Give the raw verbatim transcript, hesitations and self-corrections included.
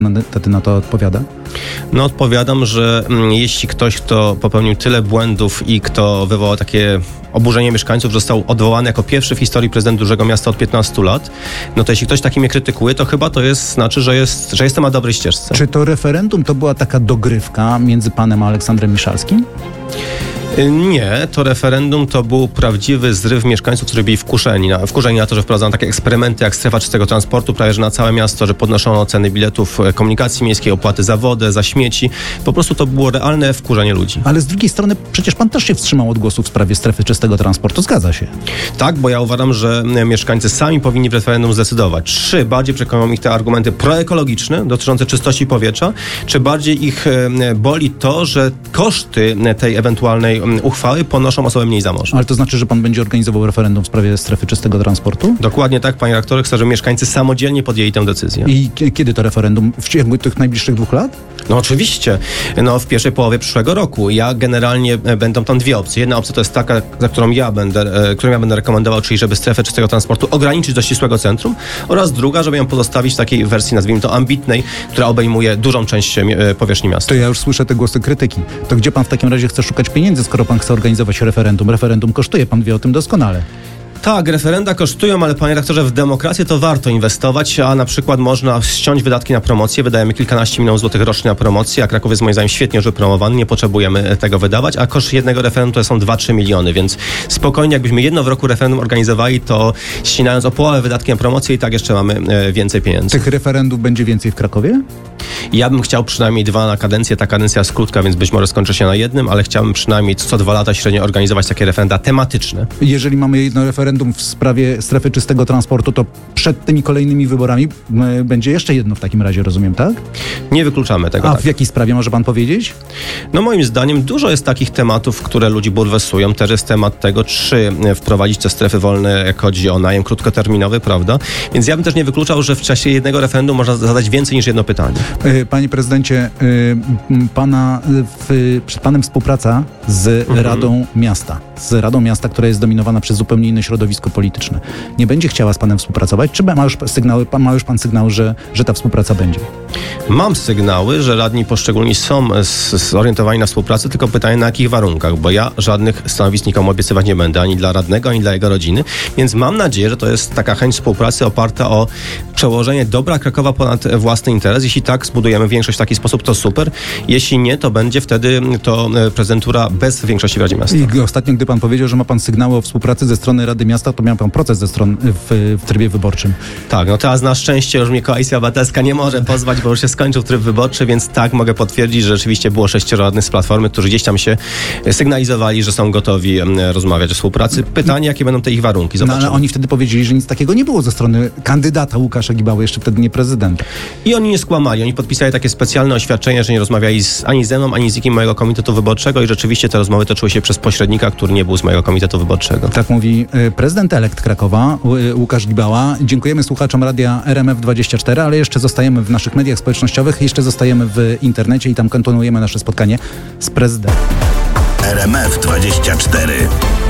wtedy na to odpowiada? No odpowiadam, że mm, jeśli ktoś, kto popełnił tyle błędów i kto wywołał takie oburzenie mieszkańców, został odwołany jako pierwszy w historii prezydent dużego miasta od piętnastu lat, no to jeśli ktoś taki mnie krytykuje, to chyba to jest, znaczy, że, jest, że jestem na dobrej ścieżce. Czy to referendum to była taka dogrywka między panem a Aleksandrem Miszalskim? Nie, to referendum to był prawdziwy zryw mieszkańców, którzy byli wkurzeni na, wkurzeni na to, że wprowadzano takie eksperymenty jak strefa czystego transportu, prawie że na całe miasto, że podnoszono ceny biletów komunikacji miejskiej, opłaty za wodę, za śmieci. Po prostu to było realne wkurzenie ludzi. Ale z drugiej strony przecież pan też się wstrzymał od głosu w sprawie strefy czystego transportu. Zgadza się. Tak, bo ja uważam, że mieszkańcy sami powinni w referendum zdecydować, czy bardziej przekonują ich te argumenty proekologiczne dotyczące czystości powietrza, czy bardziej ich boli to, że koszty tej ewentualnej uchwały ponoszą osoby mniej zamożne. Ale to znaczy, że pan będzie organizował referendum w sprawie strefy czystego transportu? Dokładnie tak, panie redaktorze. Chcę, żeby mieszkańcy samodzielnie podjęli tę decyzję. I kiedy to referendum? W ciągu tych najbliższych dwóch lat? No oczywiście. No w pierwszej połowie przyszłego roku. Ja generalnie będą tam dwie opcje. Jedna opcja to jest taka, za którą ja będę, e, którą ja będę rekomendował, czyli żeby strefę czystego transportu ograniczyć do ścisłego centrum, oraz druga, żeby ją pozostawić w takiej wersji, nazwijmy to ambitnej, która obejmuje dużą część e, powierzchni miasta. To ja już słyszę te głosy krytyki. To gdzie pan w takim razie chce szukać pieniędzy, skoro pan chce organizować referendum? Referendum kosztuje, pan wie o tym doskonale. Tak, referenda kosztują, ale panie redaktorze, w demokrację to warto inwestować, a na przykład można ściąć wydatki na promocję. Wydajemy kilkanaście milionów złotych rocznie na promocję, a Kraków jest moim zdaniem świetnie już wypromowany, nie potrzebujemy tego wydawać, a koszt jednego referendum to są dwa trzy miliony, więc spokojnie, jakbyśmy jedno w roku referendum organizowali, to ścinając o połowę wydatki na promocję i tak jeszcze mamy więcej pieniędzy. Tych referendów będzie więcej w Krakowie? Ja bym chciał przynajmniej dwa na kadencję. Ta kadencja jest krótka, więc być może skończy się na jednym, ale chciałbym przynajmniej co dwa lata średnio organizować takie referenda tematyczne. Jeżeli mamy jedno referendum w sprawie strefy czystego transportu, to przed tymi kolejnymi wyborami y, będzie jeszcze jedno w takim razie, rozumiem, tak? Nie wykluczamy tego. A tak. W jakiej sprawie może pan powiedzieć? No moim zdaniem dużo jest takich tematów, które ludzi bulwersują. Też jest temat tego, czy wprowadzić te strefy wolne, jak chodzi o najem krótkoterminowy, prawda? Więc ja bym też nie wykluczał, że w czasie jednego referendum można zadać więcej niż jedno pytanie. Panie prezydencie, pana, w, przed panem współpraca z mhm. Radą Miasta. Z Radą Miasta, która jest zdominowana przez zupełnie inne środowisko polityczne. Nie będzie chciała z panem współpracować? Czy ma już sygnały, ma już pan sygnał, że, że ta współpraca będzie? Mam sygnały, że radni poszczególni są zorientowani na współpracę, tylko pytanie na jakich warunkach, bo ja żadnych stanowisk nikomu obiecywać nie będę, ani dla radnego, ani dla jego rodziny, więc mam nadzieję, że to jest taka chęć współpracy oparta o przełożenie dobra Krakowa ponad własny interes. Jeśli tak zbudujemy większość w taki sposób, to super. Jeśli nie, to będzie wtedy to prezydentura bez większości w Radzie Miasta. I ostatnio, gdy pan powiedział, że ma pan sygnały o współpracy ze strony Rady Miasta, to miał pan proces ze stron w, w trybie wyborczym. Tak, no teraz na szczęście już mnie Koalicja Obywatelska nie może pozwać, bo już się skończył tryb wyborczy, więc tak, mogę potwierdzić, że rzeczywiście było sześcioro radnych z Platformy, którzy gdzieś tam się sygnalizowali, że są gotowi rozmawiać o współpracy. Pytanie, jakie będą te ich warunki. Zobaczymy. No ale oni wtedy powiedzieli, że nic takiego nie było ze strony kandydata Łukasza Gibały, jeszcze wtedy nie prezydenta. I oni nie skłamali. Oni podpisali takie specjalne oświadczenie, że nie rozmawiali z, ani ze mną, ani z nikim mojego komitetu wyborczego i rzeczywiście te rozmowy toczyły się przez pośrednika, który nie był z mojego komitetu wyborczego. Tak mówi prezydent elekt Krakowa, Łukasz Gibała. Dziękujemy słuchaczom Radia R M F dwadzieścia cztery, ale jeszcze zostajemy w naszych mediach społecznościowych, jeszcze zostajemy w internecie i tam kontynuujemy nasze spotkanie z prezydentem. R M F dwadzieścia cztery.